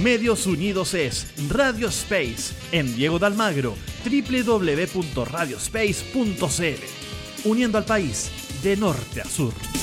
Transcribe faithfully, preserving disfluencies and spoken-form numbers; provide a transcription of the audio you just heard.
Medios Unidos es Radio Space en Diego de Almagro, doble u doble u doble u punto radio space punto c l, uniendo al país de norte a sur.